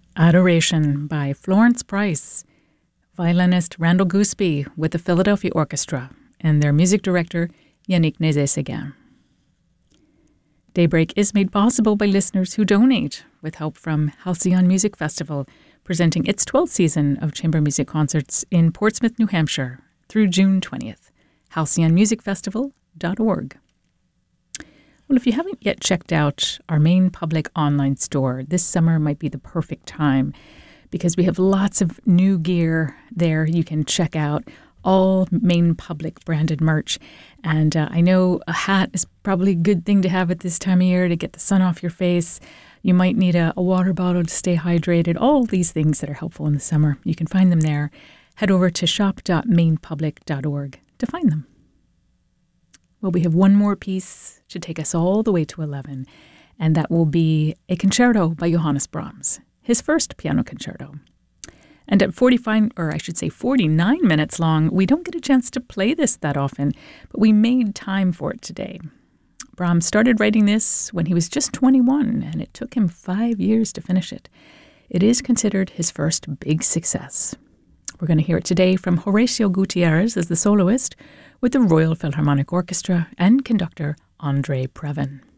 Adoration by Florence Price, violinist Randall Gooseby with the Philadelphia Orchestra, and their music director Yannick Nézet-Séguin. Daybreak is made possible by listeners who donate, with help from Halcyon Music Festival, presenting its 12th season of chamber music concerts in Portsmouth, New Hampshire, through June 20th. halcyonmusicfestival.org. Well, if you haven't yet checked out our main public online store, this summer might be the perfect time because we have lots of new gear there you can check out, all main public branded merch. And I know a hat is probably a good thing to have at this time of year to get the sun off your face. You might need a water bottle to stay hydrated, all these things that are helpful in the summer. You can find them there. Head over to shop.mainpublic.org to find them. Well, we have one more piece to take us all the way to 11, and that will be a concerto by Johannes Brahms, his first piano concerto. And at 49 minutes long, we don't get a chance to play this that often, but we made time for it today. Brahms started writing this when he was just 21, and it took him 5 years to finish it. It is considered his first big success. We're going to hear it today from Horacio Gutierrez as the soloist, with the Royal Philharmonic Orchestra and conductor Andrei Previn.